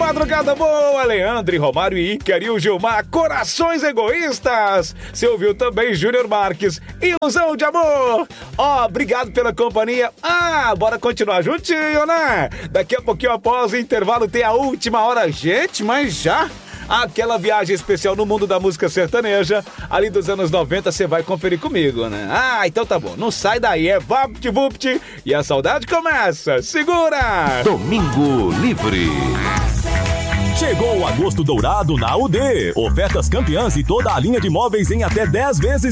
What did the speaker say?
madrugada boa, Leandro, Romário e Ícaro e o Gilmar, Corações Egoístas. Você ouviu também Júnior Marques, Ilusão de Amor. Obrigado pela companhia. Bora continuar juntinho, né? Daqui a pouquinho, após o intervalo, tem a última hora. Gente, mas já... aquela viagem especial no mundo da música sertaneja, ali dos anos 90, você vai conferir comigo, né? Então tá bom, não sai daí, é vapt-vupt e a saudade começa. Segura! Domingo Livre. Chegou o agosto dourado na UD. Ofertas campeãs e toda a linha de móveis em até 10 vezes